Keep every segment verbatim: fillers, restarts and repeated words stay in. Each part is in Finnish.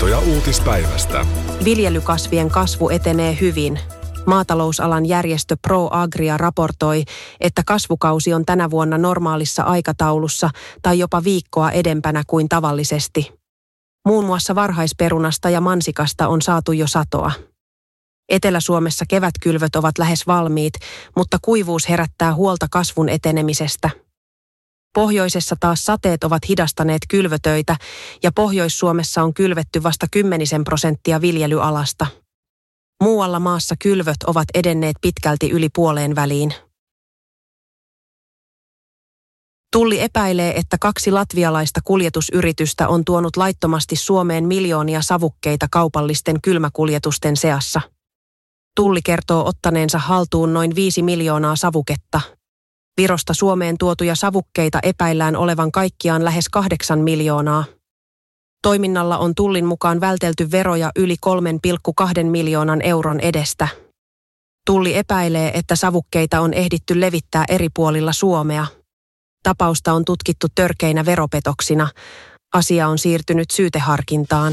Tietoja uutispäivästä. Viljelykasvien kasvu etenee hyvin. Maatalousalan järjestö ProAgria raportoi, että kasvukausi on tänä vuonna normaalissa aikataulussa tai jopa viikkoa edempänä kuin tavallisesti. Muun muassa varhaisperunasta ja mansikasta on saatu jo satoa. Etelä-Suomessa kevätkylvöt ovat lähes valmiit, mutta kuivuus herättää huolta kasvun etenemisestä. Pohjoisessa taas sateet ovat hidastaneet kylvötöitä ja Pohjois-Suomessa on kylvetty vasta kymmenisen prosenttia viljelyalasta. Muualla maassa kylvöt ovat edenneet pitkälti yli puoleen väliin. Tulli epäilee, että kaksi latvialaista kuljetusyritystä on tuonut laittomasti Suomeen miljoonia savukkeita kaupallisten kylmäkuljetusten seassa. Tulli kertoo ottaneensa haltuun noin viisi miljoonaa savuketta. Virosta Suomeen tuotuja savukkeita epäillään olevan kaikkiaan lähes kahdeksan miljoonaa. Toiminnalla on Tullin mukaan vältelty veroja yli kolme pilkku kaksi miljoonan euron edestä. Tulli epäilee, että savukkeita on ehditty levittää eri puolilla Suomea. Tapausta on tutkittu törkeinä veropetoksina. Asia on siirtynyt syyteharkintaan.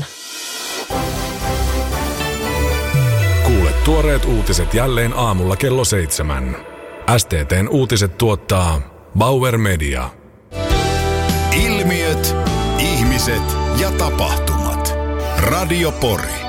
Kuule tuoreet uutiset jälleen aamulla kello seitsemän. S T T:n uutiset tuottaa Bauer Media. Ilmiöt, ihmiset ja tapahtumat. Radio Pori.